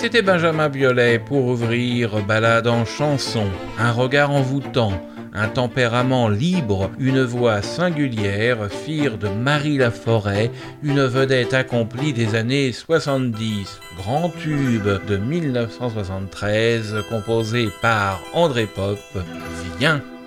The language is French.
C'était Benjamin Biolay pour ouvrir Balade en chanson. Un regard envoûtant, un tempérament libre, une voix singulière firent de Marie Laforêt une vedette accomplie des années 70. Grand tube de 1973 composé par André Pop, Viens.